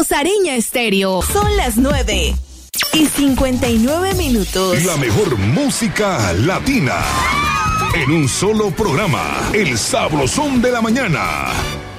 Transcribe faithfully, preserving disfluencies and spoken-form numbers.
Rosareña Estéreo. Son las nueve y cincuenta y nueve minutos. La mejor música latina en un solo programa. El Sabrosón de la mañana.